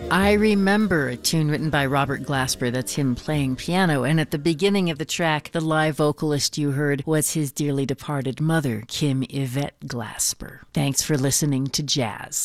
I Remember, a tune written by Robert Glasper. That's him playing piano. And at the beginning of the track, the live vocalist you heard was his dearly departed mother, Kim Yvette Glasper. Thanks for listening to Jazz.